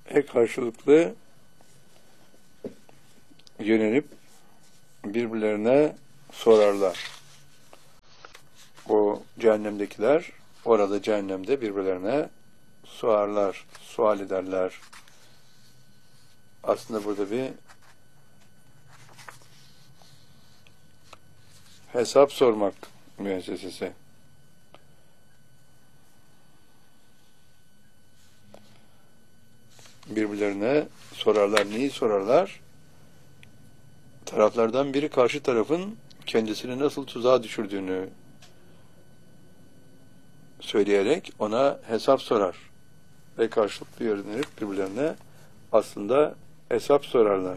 karşılıklı yönelip birbirlerine sorarlar. O cehennemdekiler orada cehennemde birbirlerine sorarlar, sual ederler. Aslında burada bir hesap sormak müessesesi. Birbirlerine sorarlar. Neyi sorarlar? Taraflardan biri karşı tarafın kendisini nasıl tuzağa düşürdüğünü söyleyerek ona hesap sorar. Ve karşılıklı yönelip birbirlerine aslında hesap sorarlar.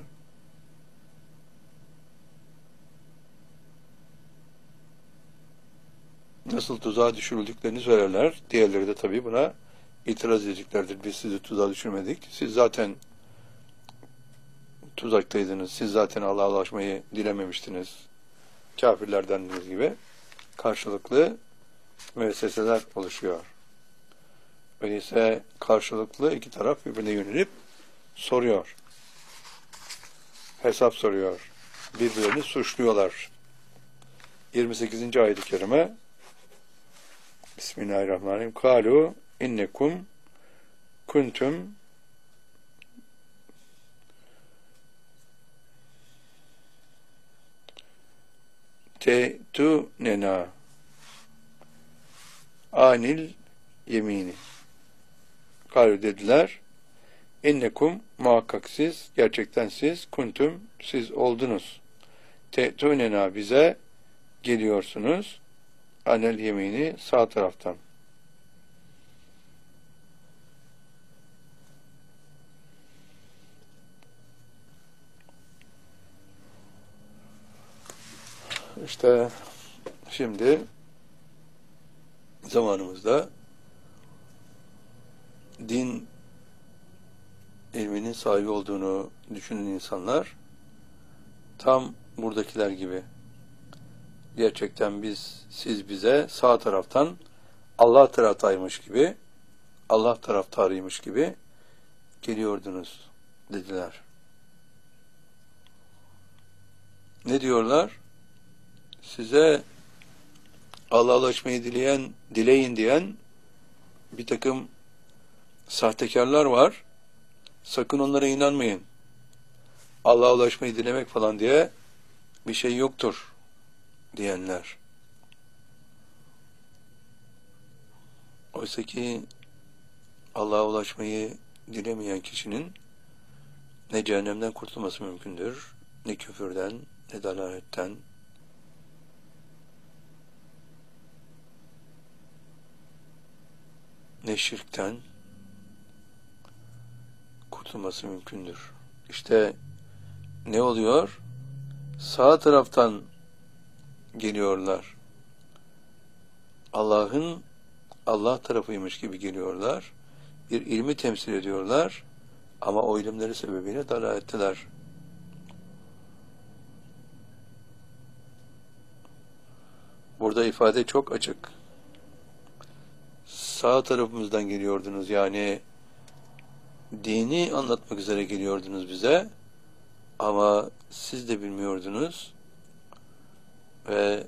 Nasıl tuzağa düşürüldüklerini söylerler. Diğerleri de tabii buna itiraz edeceklerdir. Biz sizi tuzağa düşürmedik. Siz zaten tuzaktaydınız. Siz zaten Allah'a ulaşmayı dilememiştiniz. Kafirlerdendiniz gibi karşılıklı müesseseler oluşuyor. Öyleyse karşılıklı iki taraf birbirine yönelip soruyor. Hesap soruyor. Birbirlerini suçluyorlar. 28. ayet-i kerime Bismillahirrahmanirrahim. Kalu innekum kuntum te'tunena anil yemini. Kalu dediler. İnnekum muhakkak siz, gerçekten siz, kuntum siz oldunuz. Te'tunena bize geliyorsunuz. Anel yemini sağ taraftan. İşte şimdi zamanımızda din ilminin sahibi olduğunu düşünen insanlar tam buradakiler gibi gerçekten siz bize sağ taraftan Allah taraftaymış gibi, Allah taraftarıymış gibi geliyordunuz dediler. Ne diyorlar? Size Allah'a ulaşmayı dileyin diyen bir takım sahtekarlar var. Sakın onlara inanmayın. Allah'a ulaşmayı dilemek falan diye bir şey yoktur diyenler. Oysa ki Allah'a ulaşmayı dilemeyen kişinin ne cehennemden kurtulması mümkündür, ne küfürden, ne dalaletten, ne şirkten kurtulması mümkündür. İşte ne oluyor? Sağ taraftan geliyorlar. Allah tarafıymış gibi geliyorlar. Bir ilmi temsil ediyorlar. Ama o ilimleri sebebiyle dalaletteler. Burada ifade çok açık. Sağ tarafımızdan geliyordunuz. Yani dini anlatmak üzere geliyordunuz bize. Ama siz de bilmiyordunuz. Ve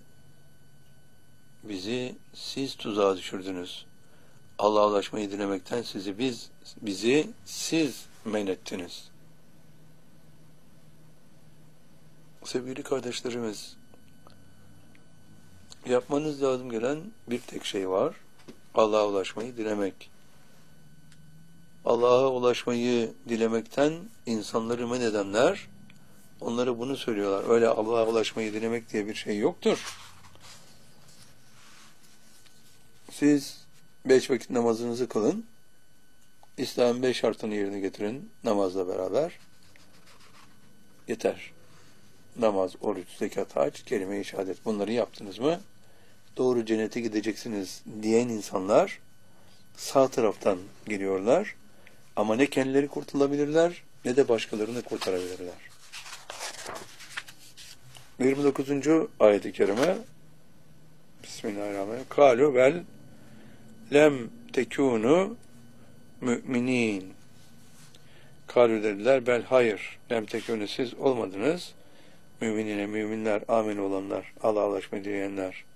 siz tuzağa düşürdünüz. Allah'a ulaşmayı dilemekten bizi siz men ettiniz. Sevgili kardeşlerimiz, yapmanız lazım gelen bir tek şey var. Allah'a ulaşmayı dilemek. Allah'a ulaşmayı dilemekten insanları men edenler, onlara bunu söylüyorlar. Öyle Allah'a ulaşmayı dilemek diye bir şey yoktur. Siz 5 vakit namazınızı kılın. İslam'ın 5 şartını yerine getirin namazla beraber. Yeter. Namaz, oruç, zekat, hac, kelime-i şehadet. Bunları yaptınız mı? Doğru cennete gideceksiniz diyen insanlar sağ taraftan geliyorlar. Ama ne kendileri kurtulabilirler ne de başkalarını kurtarabilirler. 29. ayet-i kerime Bismillahirrahmanirrahim. Kalu vel lem tekunu müminin. Kâlû dediler, bel hayır, lem tekûne siz olmadınız. Müminine müminler, amin olanlar, Allah'a ulaşmayı dileyenler.